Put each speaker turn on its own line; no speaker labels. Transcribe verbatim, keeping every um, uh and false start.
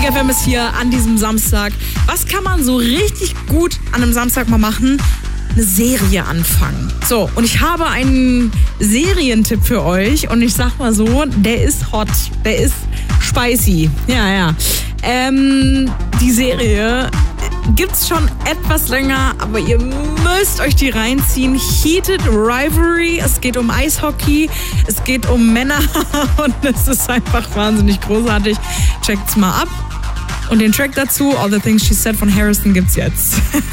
Big F M ist hier an diesem Samstag. Was kann man so richtig gut an einem Samstag mal machen? Eine Serie anfangen. So, und ich habe einen Serientipp für euch und ich sag mal so, der ist hot, der ist spicy. Ja, ja. Ähm, die Serie gibt's schon etwas länger, aber ihr müsst euch die reinziehen. Heated Rivalry, es geht um Eishockey, es geht um Männer und es ist einfach wahnsinnig großartig. Checkt's mal ab. Und den Track dazu, All the Things She Said von Harrison, gibt's jetzt.